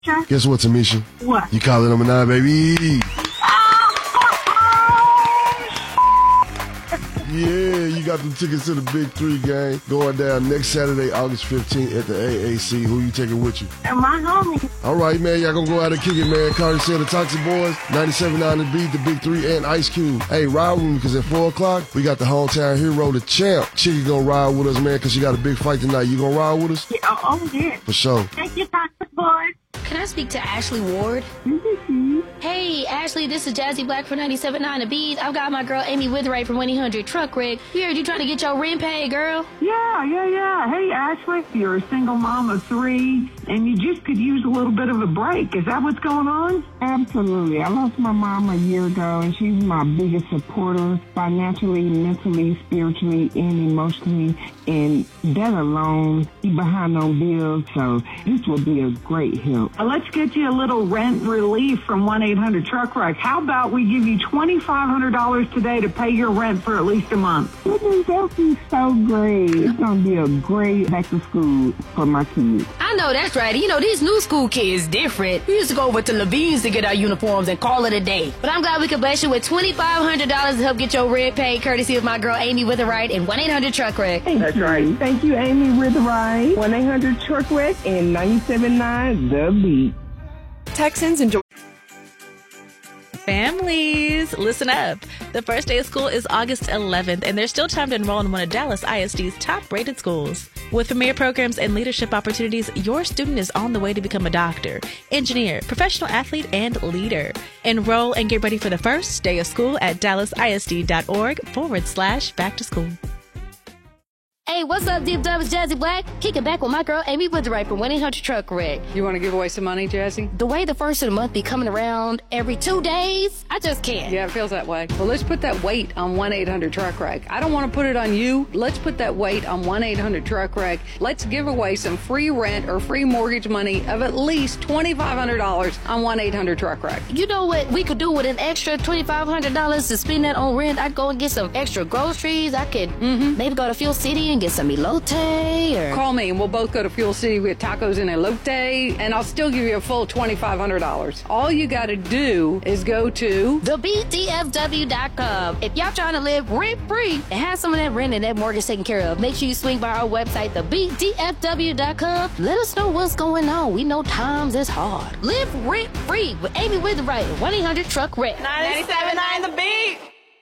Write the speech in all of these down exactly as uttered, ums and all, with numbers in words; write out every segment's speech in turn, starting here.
Sure. Guess what, Tamisha? What? You call it number nine, baby. Yeah, you got them tickets to the Big Three game going down next Saturday, August fifteenth at the A A C. Who you taking with you? And my homie. All right, man. Y'all gonna go out and kick it, man. Cardi said the Toxic Boys, ninety-seven point nine The Beat, the Big Three, and Ice Cube. Hey, ride with me because at four o'clock, we got the hometown hero, the champ. Chicky gonna ride with us, man, because she got a big fight tonight. You gonna ride with us? Yeah, oh, oh, yeah. For sure. Thank you, Toxic Boys. Can I speak to Ashley Ward? Mm-hmm. Hey, Ashley, this is Jazzy Black for ninety-seven point nine The Beat. I've got my girl Amy Witherite from one eight hundred Truck Wreck. We heard you trying to get your rent paid, girl. Yeah, yeah, yeah. Hey, Ashley, you're a single mom of three, and you just could use a little bit of a break. Is that what's going on? Absolutely. I lost my mom a year ago, and she's my biggest supporter financially, mentally, spiritually, and emotionally. And that alone, she's behind on bills, so this will be a great help. Uh, let's get you a little rent relief from one eight hundred Truck Wreck. How about we give you twenty-five hundred dollars today to pay your rent for at least a month? That would be so great. It's going to be a great back to school for my kids. I know that's right. You know, these new school kids different. We used to go over to Levine's to get our uniforms and call it a day. But I'm glad we could bless you with twenty-five hundred dollars to help get your rent paid, courtesy of my girl Amy Witherite and one eight hundred Truck Wreck. That's right. Thank you, Amy Witherite, one eight hundred Truck Wreck, and ninety-seven point nine The Beat. Texans enjoy. Families, listen up. The first day of school is August eleventh, and there's still time to enroll in one of Dallas I S D's top-rated schools. With premier programs and leadership opportunities, your student is on the way to become a doctor, engineer, professional athlete, and leader. Enroll and get ready for the first day of school at dallasisd.org forward slash back to school. Hey, what's up, Deep Dub? It's Jazzy Black. Kicking back with my girl Amy Witherite from one eight hundred Truck Wreck. You want to give away some money, Jazzy? The way the first of the month be coming around every two days, I just can't. Yeah, it feels that way. Well, let's put that weight on one eight hundred Truck Wreck. I don't want to put it on you. Let's put that weight on one eight hundred Truck Wreck. Let's give away some free rent or free mortgage money of at least twenty-five hundred dollars on one eight hundred Truck Wreck. You know what we could do with an extra twenty-five hundred dollars to spend that on rent? I'd go and get some extra groceries. I could mm-hmm. maybe go to Fuel City and get some elote. Or... Call me and we'll both go to Fuel City with tacos and elote, and I'll still give you a full twenty-five hundred dollars. All you got to do is go to the B D F W dot com. If y'all trying to live rent-free and have some of that rent and that mortgage taken care of, make sure you swing by our website, the B D F W dot com. Let us know what's going on. We know times is hard. Live rent-free with Amy Witherite at one eight hundred Truck Wreck. ninety-seven point nine The Beat.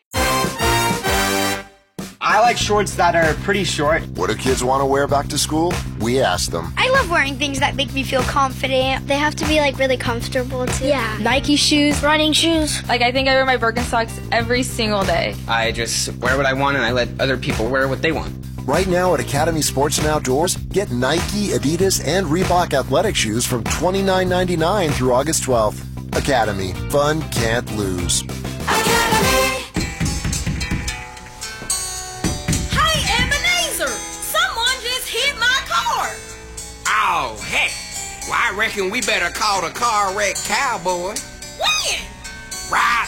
I like shorts that are pretty short. What do kids want to wear back to school? We asked them. I love wearing things that make me feel confident. They have to be like really comfortable too. Yeah. Nike shoes, running shoes. Like I think I wear my Birkenstocks every single day. I just wear what I want and I let other people wear what they want. Right now at Academy Sports and Outdoors, get Nike, Adidas, and Reebok athletic shoes from twenty-nine ninety-nine through August twelfth. Academy. Fun can't lose. Academy. Oh, heck. Well, I reckon we better call the car wreck cowboy.